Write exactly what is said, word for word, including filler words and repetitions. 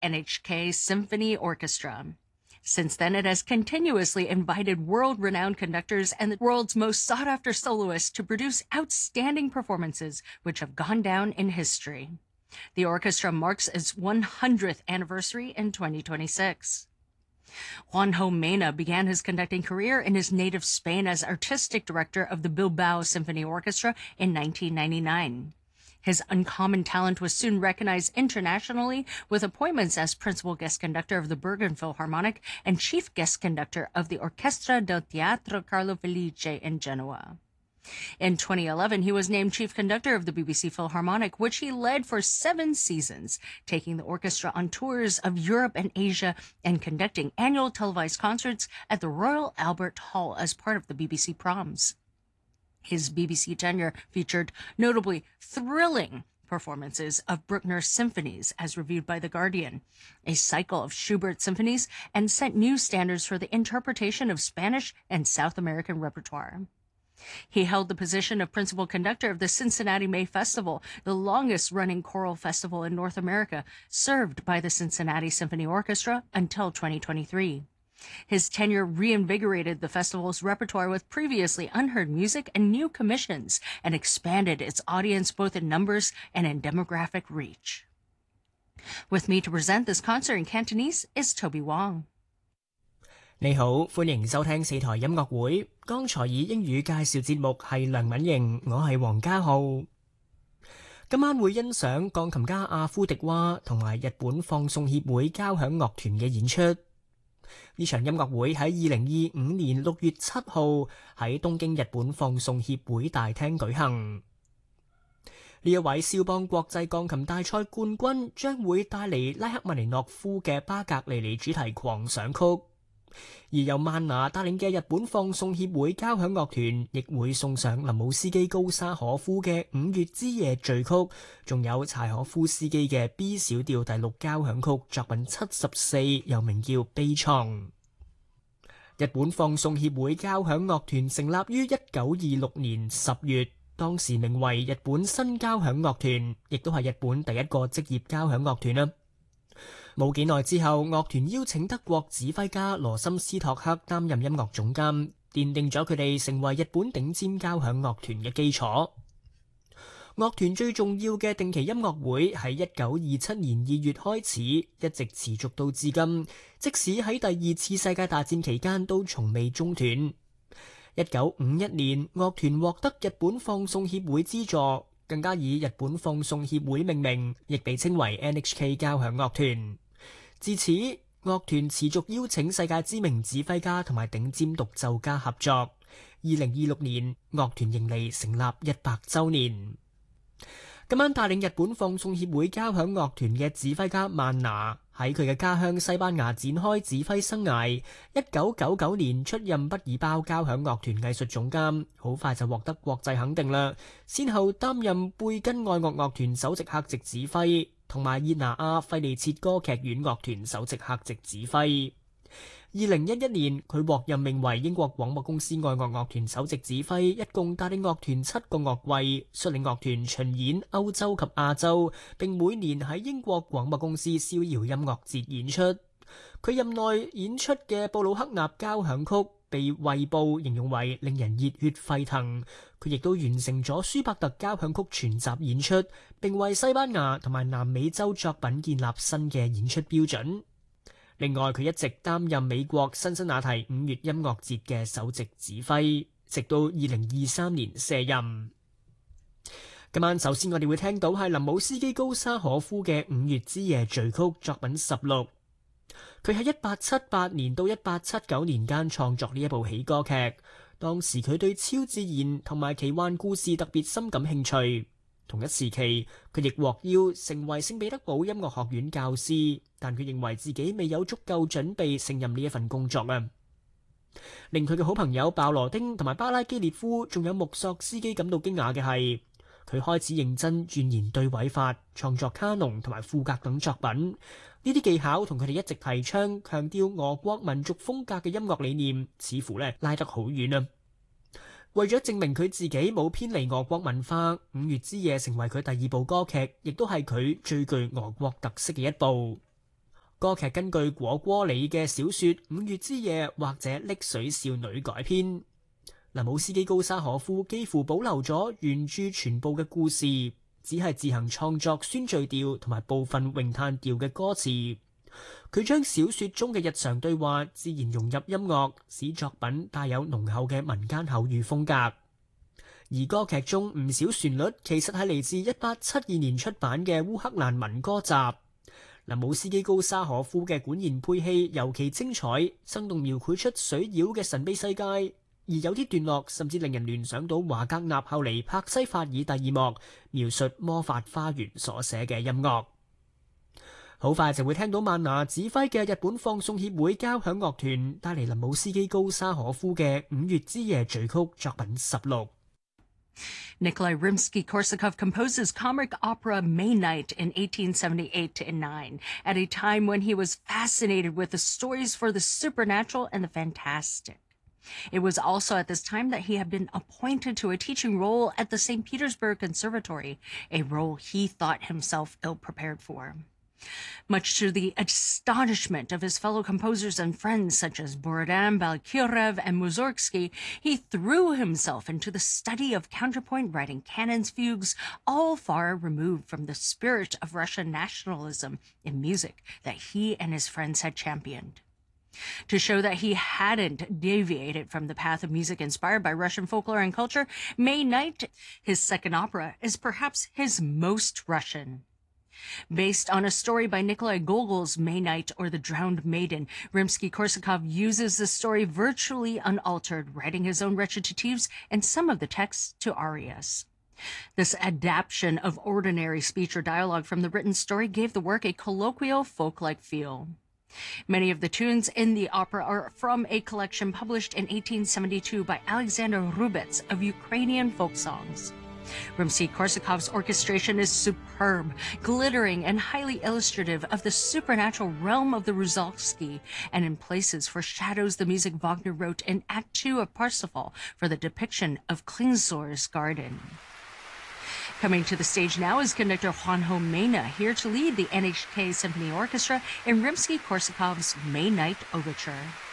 N H K Symphony Orchestra. Since then, it has continuously invited world-renowned conductors and the world's most sought-after soloists to produce outstanding performances which have gone down in history. The orchestra marks its one hundredth anniversary in twenty twenty-six. Juanjo Mena began his conducting career in his native Spain as artistic director of the Bilbao Symphony Orchestra in nineteen ninety-nine. His uncommon talent was soon recognized internationally with appointments as principal guest conductor of the Bergen Philharmonic and chief guest conductor of the Orchestra del Teatro Carlo Felice in Genoa. In twenty eleven, he was named chief conductor of the B B C Philharmonic, which he led for seven seasons, taking the orchestra on tours of Europe and Asia and conducting annual televised concerts at the Royal Albert Hall as part of the B B C Proms. His B B C tenure featured notably thrilling performances of Bruckner's symphonies, as reviewed by The Guardian, a cycle of Schubert symphonies, and set new standards for the interpretation of Spanish and South American repertoire. He held the position of principal conductor of the Cincinnati May Festival, the longest-running choral festival in North America, served by the Cincinnati Symphony Orchestra until twenty twenty-three. His tenure reinvigorated the festival's repertoire with previously unheard music and new commissions, and expanded its audience both in numbers and in demographic reach. With me to present this concert in Cantonese is Toby Wong. 你好，歡迎收聽四台音樂會。剛才以英語介紹節目係梁敏瑩，我係黃家浩。今晚會欣賞鋼琴家阿夫迪娃同埋日本放送協會交響樂團嘅演出。呢場音樂會喺二零二五年六月七號喺東京日本放送協會大廳舉行。呢一位肖邦國際鋼琴大賽冠軍將會帶嚟拉克曼尼諾夫嘅巴格尼尼主題狂想曲。而由曼娜帶領嘅日本放送協會交響樂團亦會送上林姆斯基高沙可夫嘅五月之夜序曲，仲有柴可夫斯基嘅 B 小調第六交響曲作品七十四，又名叫悲愴。日本放送協會交響樂團成立於一九二六年十月，當時名為日本新交響樂團，亦都係日本第一個職業交響樂團啦。冇幾耐之後，樂團邀請德國指揮家羅森斯托克擔任音樂總監，奠定咗佢哋成為日本頂尖交響樂團嘅基礎。樂團最重要嘅定期音樂會喺一九二七年二月開始，一直持續到至今，即使喺第二次世界大戰期間都從未中斷。一九五一年，樂團獲得日本放送協會資助，更加以日本放送協會命名，亦被稱為 N H K 交響樂團。自此，樂團持續邀請世界知名指揮家同埋頂尖獨奏家合作。二零二六年，樂團迎嚟成立一百週年。今晚帶領日本放送協會交響樂團嘅指揮家曼娜喺佢嘅家鄉西班牙展開指揮生涯。一九九九年出任畢爾包交響樂團藝術總監，好快就獲得國際肯定啦。先後擔任貝根愛樂樂團首席客席指揮，同埋熱那亞費利切歌劇院樂團首席客席指揮。二零一一年，佢獲任命為英國廣播公司愛樂樂團首席指揮，一共帶領樂團七個樂季，率領樂團巡演歐洲及亞洲，並每年喺英國廣播公司逍遙音樂節演出。佢任內演出嘅布魯克納交響曲被衛報形容為令人熱血沸騰。佢亦都完成咗舒伯特交響曲全集演出，並為西班牙同埋南美洲作品建立新嘅演出標準。另外，佢一直擔任美國辛辛那提五月音樂節嘅首席指揮，直到二零二三年卸任。今晚首先我哋會聽到係林姆斯基高沙可夫嘅五月之夜序曲作品十六。佢喺一八七八年到一八七九年間創作呢一部喜歌劇，當時佢對超自然同埋奇幻故事特別深感興趣。同一時期，佢亦獲邀成為聖彼得堡音樂學院教師，但佢認為自己未有足夠準備勝任呢一份工作啊。令佢嘅好朋友鮑羅丁同埋巴拉基列夫仲有穆索斯基感到驚訝嘅係，佢開始認真鑽研對位法，創作卡農同埋賦格等作品。呢啲技巧同佢哋一直提倡強調俄國民族風格嘅音樂理念，似乎咧拉得好遠啊！為咗證明佢自己冇偏離俄國文化，《五月之夜》成為佢第二部歌劇，亦都係佢最具俄國特色嘅一部。 歌劇根據果戈里嘅小說《五月之夜》或者《溺水少女》改編。嗱，姆斯基高沙可夫幾乎保留咗原著全部嘅故事，只係自行創作宣敘調同埋部分詠嘆調嘅歌詞。佢將小說中嘅日常對話自然融入音樂，使作品帶有濃厚嘅民間口語風格。而歌劇中唔少旋律其實係嚟自一八七二年出版嘅烏克蘭民歌集。嗱，姆斯基高沙可夫嘅管弦配器尤其精彩，生動描繪出水妖嘅神秘世界。而有啲段落甚至令人聯想到華格納後嚟柏西法爾第二幕描述魔法花園所寫嘅音樂。好快就會聽到曼拿指揮嘅日本放送協會交響樂團帶嚟林姆斯基高沙可夫嘅《五月之夜》序曲作品十六。 Nikolai Rimsky-Korsakov composes comic opera May Night in eighteen seventy-eight to nine, at a time when he was fascinated with the stories for the supernatural and the fantastic. It was also at this time that he had been appointed to a teaching role at the Saint Petersburg Conservatory, a role he thought himself ill-prepared for. Much to the astonishment of his fellow composers and friends such as Borodin, Balkyrev, and Mussorgsky, he threw himself into the study of counterpoint, writing canons, fugues, all far removed from the spirit of Russian nationalism in music that he and his friends had championed. To show that he hadn't deviated from the path of music inspired by Russian folklore and culture, May Night, his second opera, is perhaps his most Russian. Based on a story by Nikolai Gogol's May Night or The Drowned Maiden, Rimsky-Korsakov uses the story virtually unaltered, writing his own recitatives and some of the texts to arias. This adaptation of ordinary speech or dialogue from the written story gave the work a colloquial, folk-like feel. Many of the tunes in the opera are from a collection published in eighteen seventy-two by Alexander Rubets of Ukrainian folk songs. Rimsky-Korsakov's orchestration is superb, glittering, and highly illustrative of the supernatural realm of the Ruzalsky, and in places foreshadows the music Wagner wrote in Act Two of Parsifal for the depiction of Klingsor's garden. Coming to the stage now is conductor Juanjo Mena, here to lead the N H K Symphony Orchestra in Rimsky-Korsakov's May Night Overture.